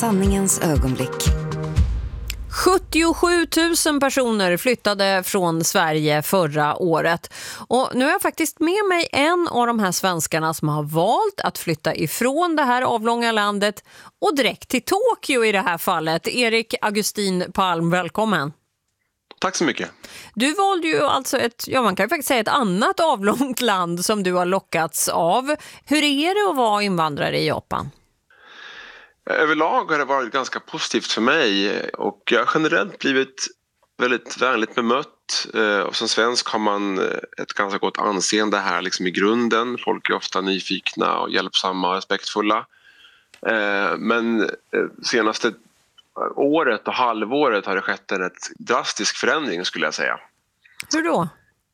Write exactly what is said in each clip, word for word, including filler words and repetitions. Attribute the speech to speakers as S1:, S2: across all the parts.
S1: Sanningens ögonblick.
S2: sjuttiosju tusen personer flyttade från Sverige förra året. Och nu har jag faktiskt med mig en av de här svenskarna som har valt att flytta ifrån det här avlånga landet och direkt till Tokyo i det här fallet. Erik Augustin Palm, välkommen.
S3: Tack så mycket.
S2: Du valde ju alltså ett, ja man kan ju faktiskt säga ett annat avlångt land som du har lockats av. Hur är det att vara invandrare i Japan?
S3: Överlag har det varit ganska positivt för mig och jag har generellt blivit väldigt vänligt bemött. Och som svensk har man ett ganska gott anseende här liksom i grunden. Folk är ofta nyfikna och hjälpsamma och respektfulla. Men senaste året och halvåret har det skett en rätt drastisk förändring skulle jag säga.
S2: Hur då?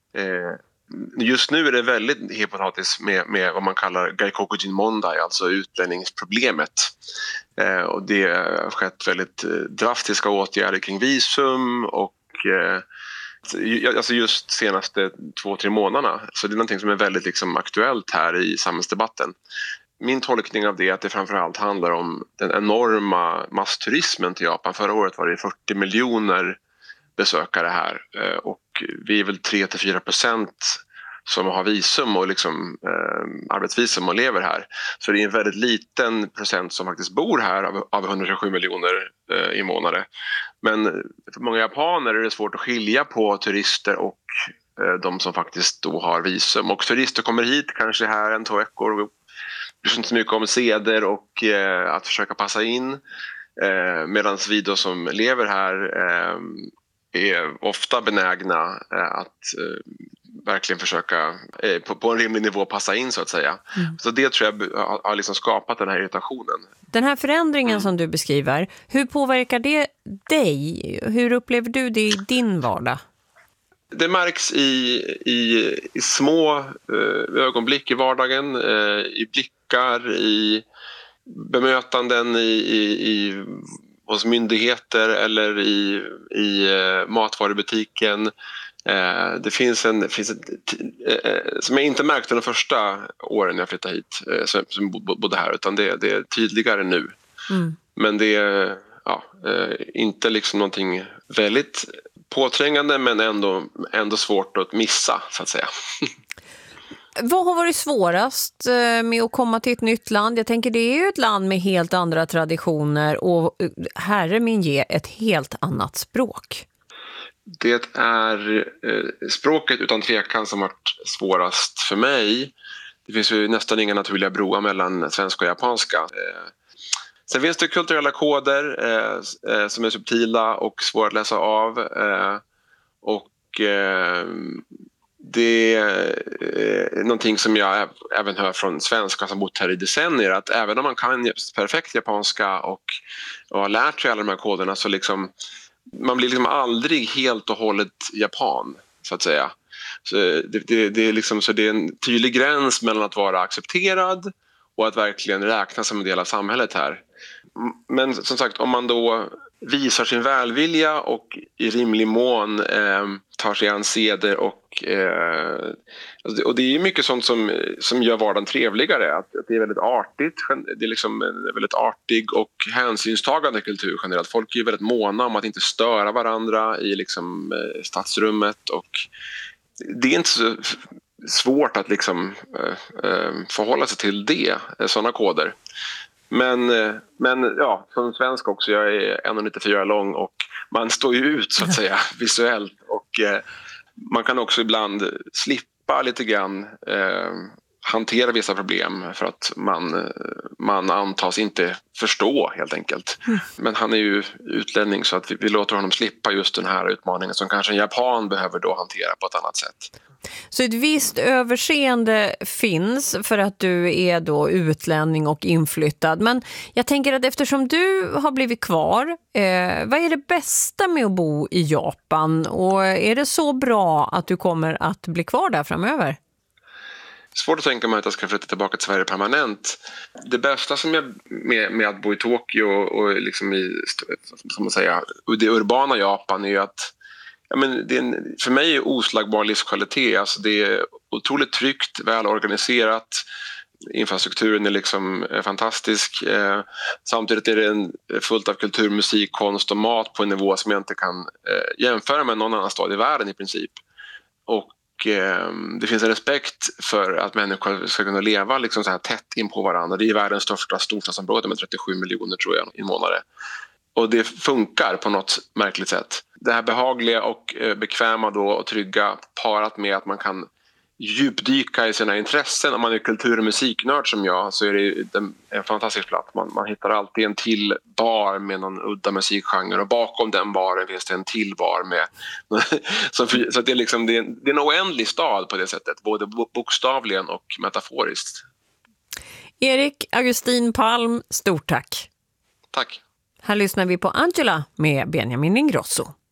S3: Just nu är det väldigt hypotetiskt med, med vad man kallar Gaikokujin Mondai, alltså utlänningsproblemet. Eh, och det har skett väldigt eh, drastiska åtgärder kring visum och eh, alltså just senaste två, tre månaderna. Så det är någonting som är väldigt liksom, aktuellt här i samhällsdebatten. Min tolkning av det är att det framförallt handlar om den enorma massturismen till Japan. Förra året var det fyrtio miljoner besökare här och vi är väl tre till fyra procent som har visum och liksom, eh, arbetsvisum och lever här. Så det är en väldigt liten procent som faktiskt bor här av, av etthundratjugosju miljoner eh, invånare. Men för många japaner är det svårt att skilja på turister och eh, de som faktiskt då har visum. Och turister kommer hit kanske här en, två veckor och bryr sig inte så mycket om seder och eh, att försöka passa in. Eh, Medan vi då som lever här eh, är ofta benägna att eh, verkligen försöka eh, på, på en rimlig nivå passa in så att säga. Mm. Så det tror jag har, har liksom skapat den här irritationen. Den
S2: här förändringen mm. som du beskriver, hur påverkar det dig? Hur upplever du det i din vardag?
S3: Det märks i, i, i små eh, ögonblick i vardagen, eh, i blickar, i bemötanden, i, i, i hos myndigheter eller i, i uh, matvarubutiken. Uh, det finns en, finns en uh, som jag inte märkte de första åren jag flyttade hit uh, som, som bodde här, utan det, det är tydligare nu. Mm. Men det är ja, uh, inte liksom någonting väldigt påträngande men ändå, ändå svårt att missa så att säga.
S2: Vad har varit svårast med att komma till ett nytt land? Jag tänker det är ju ett land med helt andra traditioner och herre min ge ett helt annat språk.
S3: Det är eh, språket utan tvekan som har varit svårast för mig. Det finns ju nästan inga naturliga broar mellan svenska och japanska. Eh, sen finns det kulturella koder eh, eh, som är subtila och svåra att läsa av. Eh, och... Eh, Det är någonting som jag även hör från svenskar som bott här i decennier, att även om man kan perfekt japanska och, och har lärt sig alla de här koderna så liksom, man blir liksom aldrig helt och hållet japan så att säga. Så det, det, det, är liksom, så det är en tydlig gräns mellan att vara accepterad och att verkligen räknas som en del av samhället här. Men som sagt, om man då visar sin välvilja och i rimlig mån eh, tar sig an seder och, eh, och det är mycket sånt som, som gör vardagen trevligare. Att, att det är väldigt artigt, det är liksom en väldigt artig och hänsynstagande kultur generellt. Folk är väldigt måna om att inte störa varandra i liksom, eh, stadsrummet och det är inte så svårt att liksom, eh, eh, förhålla sig till det, sådana koder. Men, men ja, som svensk också, jag är ett komma nittiofyra lång och man står ju ut så att säga visuellt och eh, man kan också ibland slippa lite grann eh, hantera vissa problem för att man, man antas inte förstå helt enkelt. Mm. Men han är ju utlänning så att vi, vi låter honom slippa just den här utmaningen som kanske en japan behöver då hantera på ett annat sätt.
S2: Så ett visst överseende finns för att du är då utlänning och inflyttad. Men jag tänker att eftersom du har blivit kvar, eh, vad är det bästa med att bo i Japan? Och är det så bra att du kommer att bli kvar där framöver?
S3: Svårt att tänka mig att jag ska flytta tillbaka till Sverige permanent. Det bästa som jag, med, med att bo i Tokyo och liksom i som man säger, det urbana Japan är ju att ja, men det är en, för mig är oslagbar livskvalitet. Alltså det är otroligt tryggt, välorganiserat. infrastrukturen är liksom fantastisk. Eh, samtidigt är det en, fullt av kultur, musik, konst och mat på en nivå som jag inte kan eh, jämföra med någon annan stad i världen i princip. Och eh, det finns en respekt för att människor ska kunna leva liksom så här tätt in på varandra. Det är världens största storstadsområde med trettiosju miljoner tror jag invånare. Och det funkar på något märkligt sätt. Det här behagliga och eh, bekväma då och trygga parat med att man kan djupdyka i sina intressen. Om man är kultur- och musiknörd som jag så är det en fantastisk plats. Man, man hittar alltid en till bar med någon udda musikgenre och bakom den baren finns det en till bar med. så för, så det, är liksom, det, är en, det är en oändlig stad på det sättet, både bokstavligen och metaforiskt.
S2: Erik Augustin Palm, stort tack.
S3: Tack.
S2: Här lyssnar vi på Angela med Benjamin Ingrosso.